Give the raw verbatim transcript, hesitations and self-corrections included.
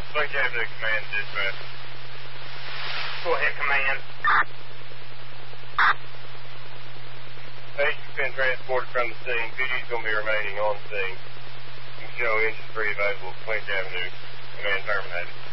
Lake Avenue Command Dispatch. Go ahead, Command. Patient's been transported from the scene. P D's going to be remaining on scene. You can show engine three available at Lake Avenue. Command terminated.